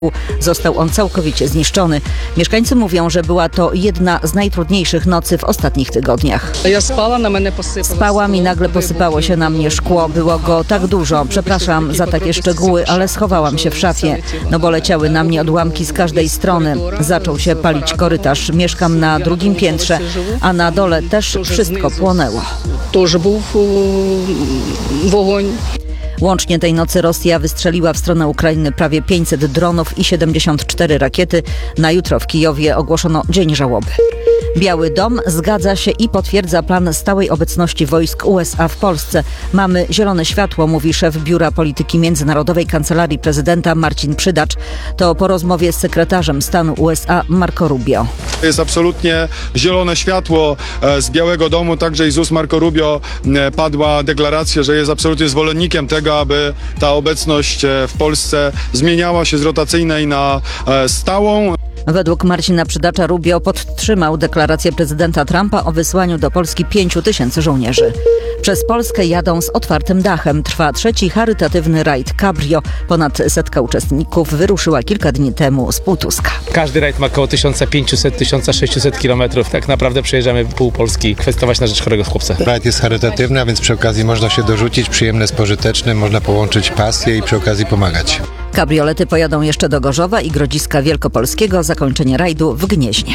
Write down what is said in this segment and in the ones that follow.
Został on całkowicie zniszczony. Mieszkańcy mówią, że była to jedna z najtrudniejszych nocy w ostatnich tygodniach. Spałam i nagle posypało się na mnie szkło. Było go tak dużo. Przepraszam za takie szczegóły, ale schowałam się w szafie, no bo leciały na mnie odłamki z każdej strony. Zaczął się palić korytarz. Mieszkam na drugim piętrze, a na dole też wszystko płonęło. Łącznie tej nocy Rosja wystrzeliła w stronę Ukrainy prawie 500 dronów i 74 rakiety. Na jutro w Kijowie ogłoszono dzień żałoby. Biały Dom zgadza się i potwierdza plan stałej obecności wojsk USA w Polsce. Mamy zielone światło, mówi szef Biura Polityki Międzynarodowej Kancelarii Prezydenta Marcin Przydacz. To po rozmowie z sekretarzem stanu USA Marco Rubio. Jest absolutnie zielone światło z Białego Domu, także i z ust Marco Rubio padła deklaracja, że jest absolutnie zwolennikiem tego, aby ta obecność w Polsce zmieniała się z rotacyjnej na stałą. Według Marcina Przydacza Rubio podtrzymał deklarację prezydenta Trumpa o wysłaniu do Polski 5 000 żołnierzy. Przez Polskę jadą z otwartym dachem. Trwa trzeci charytatywny rajd Cabrio. Ponad 100 uczestników wyruszyła kilka dni temu z Półtuska. Każdy rajd ma około 1500-1600 kilometrów. Tak naprawdę przejeżdżamy pół Polski kwestować na rzecz chorego chłopca. Rajd jest charytatywny, a więc przy okazji można się dorzucić, przyjemne z pożytecznym, można połączyć pasję i przy okazji pomagać. Kabriolety pojadą jeszcze do Gorzowa i Grodziska Wielkopolskiego. Zakończenie rajdu w Gnieźnie.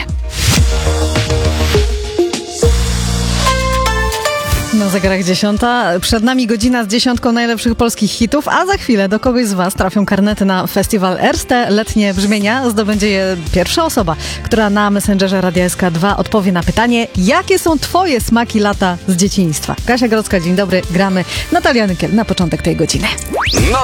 Na zegarach 10. Przed nami godzina z 10 najlepszych polskich hitów, a za chwilę do kogoś z Was trafią karnety na festiwal Erste. Letnie brzmienia zdobędzie je pierwsza osoba, która na Messengerze Radia SK2 odpowie na pytanie, jakie są Twoje smaki lata z dzieciństwa. Kasia Grodzka, dzień dobry, gramy. Natalia Nykiel na początek tej godziny.